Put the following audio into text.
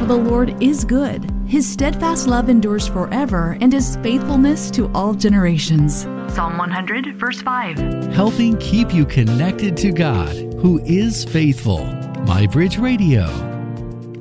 For the Lord is good. His steadfast love endures forever, and His faithfulness to all generations. Psalm 100, verse 5. Helping keep you connected to God, who is faithful. MyBridge Radio.